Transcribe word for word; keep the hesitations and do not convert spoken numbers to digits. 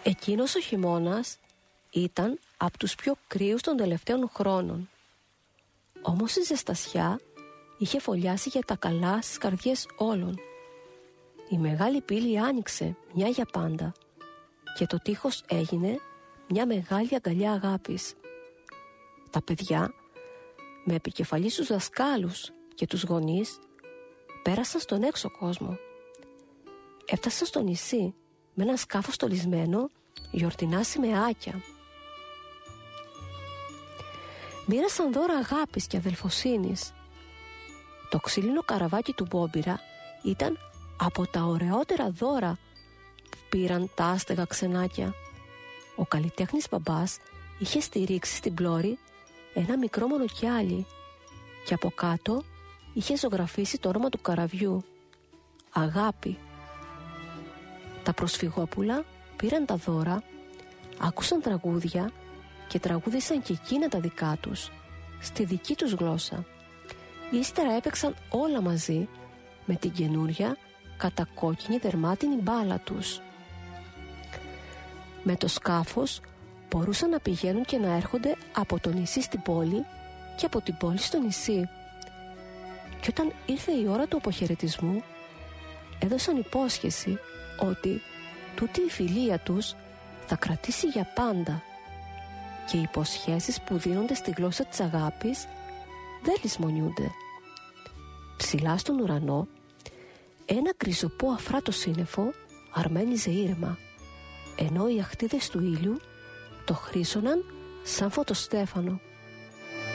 Εκείνος ο χειμώνας ήταν από τους πιο κρύους των τελευταίων χρόνων. Όμως η ζεστασιά είχε φωλιάσει για τα καλά στις καρδιές όλων. Η μεγάλη πύλη άνοιξε μια για πάντα και το τείχος έγινε μια μεγάλη αγκαλιά αγάπης. Τα παιδιά, με επικεφαλή στους δασκάλους και τους γονείς, πέρασαν στον έξω κόσμο. Έφτασαν στο νησί με ένα σκάφος στολισμένο γιορτινά σημαίακια. Μοίρασαν δώρα αγάπης και αδελφοσύνης. Το ξύλινο καραβάκι του Μπόμπιρα ήταν από τα ωραιότερα δώρα που πήραν τα άστεγα ξενάκια. Ο καλλιτέχνης μπαμπάς είχε στηρίξει στην πλώρη ένα μικρό μονοκιάλι και από κάτω είχε ζωγραφίσει το όνομα του καραβιού, Αγάπη. Τα προσφυγόπουλα πήραν τα δώρα, άκουσαν τραγούδια και τραγούδησαν και εκείνα τα δικά τους, στη δική τους γλώσσα. Ύστερα έπαιξαν όλα μαζί με την καινούρια κατακόκκινη δερμάτινη μπάλα τους. Με το σκάφος μπορούσαν να πηγαίνουν και να έρχονται από το νησί στην πόλη και από την πόλη στο νησί. Και όταν ήρθε η ώρα του αποχαιρετισμού, έδωσαν υπόσχεση ότι τούτη η φιλία τους θα κρατήσει για πάντα, και οι υποσχέσεις που δίνονται στη γλώσσα της αγάπης δεν λησμονιούνται. Ψηλά στον ουρανό, ένα κρυζοπό αφράτο σύννεφο αρμένιζε ήρεμα, ενώ οι αχτίδες του ήλιου το χρύσωναν σαν φωτοστέφανο.